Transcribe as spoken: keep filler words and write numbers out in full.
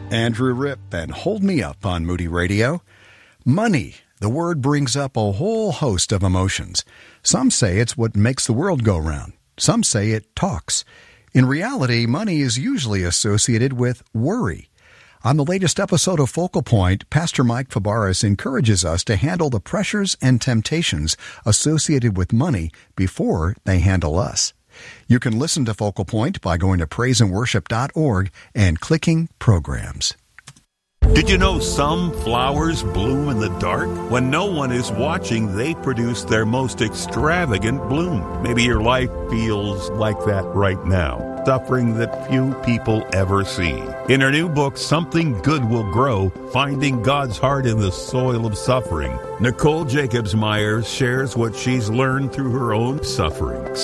Andrew Ripp and Hold Me Up on Moody Radio. Money. The word brings up a whole host of emotions. Some say it's what makes the world go round. Some say it talks. In reality, money is usually associated with worry. On the latest episode of Focal Point, Pastor Mike Fabarez encourages us to handle the pressures and temptations associated with money before they handle us. You can listen to Focal Point by going to praise and worship dot org and clicking Programs. Did you know some flowers bloom in the dark? When no one is watching, they produce their most extravagant bloom. Maybe your life feels like that right now, suffering that few people ever see. In her new book, Something Good Will Grow, Finding God's Heart in the Soil of Suffering, Nicole Jacobs Myers shares what she's learned through her own sufferings.